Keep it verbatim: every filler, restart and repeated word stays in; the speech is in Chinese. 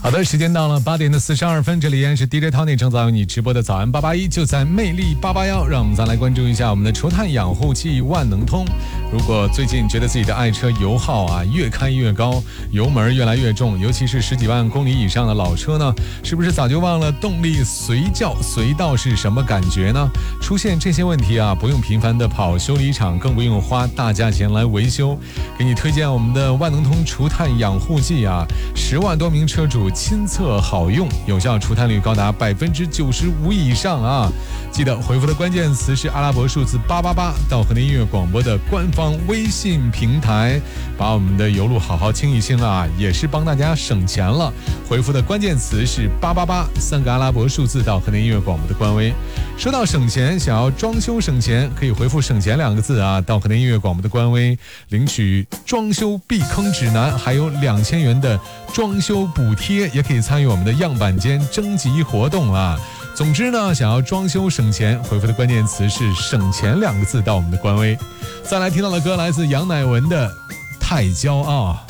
好的，时间到了八点的四十二分，这里依然是 D J Tony 正在为你直播的早安八八一，就在魅力八八一。让我们再来关注一下我们的除碳养护剂万能通。如果最近觉得自己的爱车油耗啊越开越高，油门越来越重，尤其是十几万公里以上的老车呢，是不是早就忘了动力随叫随到是什么感觉呢？出现这些问题啊，不用频繁的跑修理厂，更不用花大价钱来维修。给你推荐我们的万能通除碳养护剂啊，十万多名车主亲测好用，有效除碳率高达百分之九十五以上啊！记得回复的关键词是阿拉伯数字八八八到河南音乐广播的官方微信平台，把我们的油路好好清一清啊，也是帮大家省钱了。回复的关键词是八八八，三个阿拉伯数字到河南音乐广播的官微。说到省钱，想要装修省钱，可以回复省钱两个字啊，到河南音乐广播的官微领取装修避坑指南，还有两千元的装修补贴，也可以参与我们的样板间征集活动啊。总之呢，想要装修省钱，回复的关键词是省钱两个字到我们的官微。再来听到的歌来自杨乃文的太骄傲。